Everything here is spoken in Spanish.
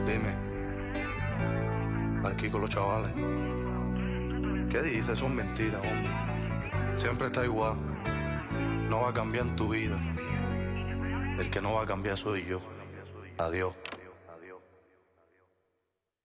Dime, aquí con los chavales. ¿Qué dices? Son mentiras, hombre. Siempre está igual. No va a cambiar en tu vida. El que no va a cambiar soy yo. Adiós.